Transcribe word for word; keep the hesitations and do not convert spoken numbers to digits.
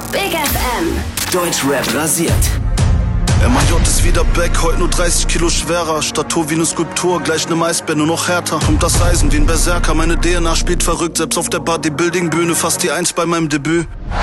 Big F M. Deutschrap rasiert. M A J ist wieder back, heute nur dreißig Kilo schwerer. Statur wie eine Skulptur, gleich einem Eisbär, nur noch härter. Kommt das Eisen wie ein Berserker, meine D N A spielt verrückt. Selbst auf der Bodybuilding-Bühne fast die Eins bei meinem Debüt.